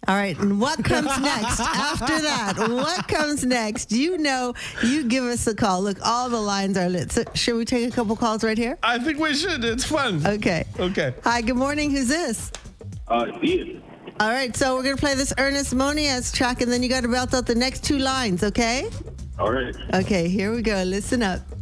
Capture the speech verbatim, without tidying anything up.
All right, and what comes next after that? What comes next? You know, you give us a call. Look, all the lines are lit. So should we take a couple calls right here? I think we should. It's fun. Okay. Okay. Hi, good morning. Who's this? Uh, Ian. All right, so we're going to play this Ernest Moniaz track, and then you got to belt out the next two lines, okay? All right. Okay, here we go. Listen up.